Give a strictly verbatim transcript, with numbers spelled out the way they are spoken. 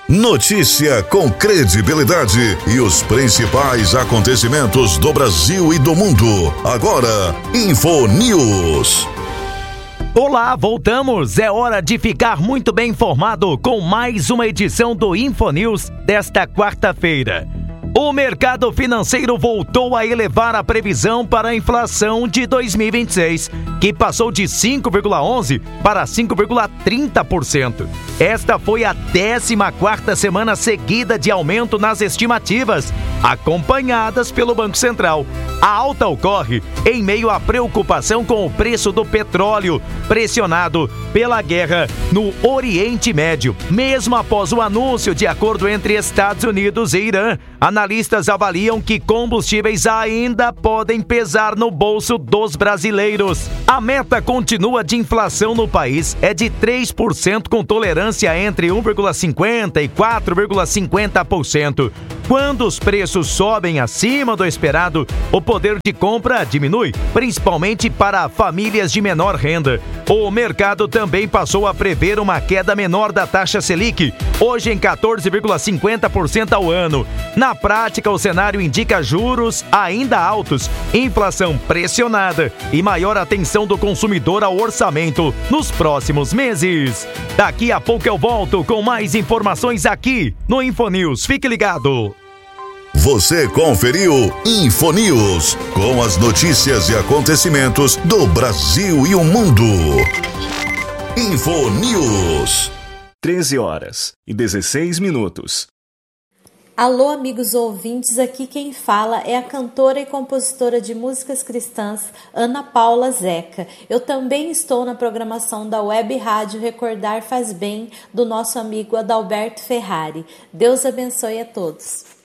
Notícia com credibilidade e os principais acontecimentos do Brasil e do mundo. Agora, InfoNews. Olá, voltamos. É hora de ficar muito bem informado com mais uma edição do InfoNews desta quarta-feira. O mercado financeiro voltou a elevar a previsão para a inflação de dois mil e vinte e seis, que passou de cinco vírgula onze por cento para cinco vírgula trinta por cento. Esta foi a décima quarta semana seguida de aumento nas estimativas, acompanhadas pelo Banco Central. A alta ocorre em meio à preocupação com o preço do petróleo, pressionado pela guerra no Oriente Médio. Mesmo após o anúncio de acordo entre Estados Unidos e Irã, analistas avaliam que combustíveis ainda podem pesar no bolso dos brasileiros. A meta continua de inflação no país é de três por cento, com tolerância entre um vírgula cinquenta por cento e quatro vírgula cinquenta por cento. Quando os preços sobem acima do esperado, o poder de compra diminui, principalmente para famílias de menor renda. O mercado também passou a prever uma queda menor da taxa Selic, hoje em quatorze vírgula cinquenta por cento ao ano. Na prática, o cenário indica juros ainda altos, inflação pressionada e maior atenção do consumidor ao orçamento nos próximos meses. Daqui a pouco eu volto com mais informações aqui no InfoNews. Fique ligado! Você conferiu InfoNews, com as notícias e acontecimentos do Brasil e o mundo. InfoNews. treze horas e dezesseis minutos. Alô, amigos ouvintes, aqui quem fala é a cantora e compositora de músicas cristãs Ana Paula Zeca. Eu também estou na programação da Web Rádio Recordar Faz Bem, do nosso amigo Adalberto Ferrari. Deus abençoe a todos.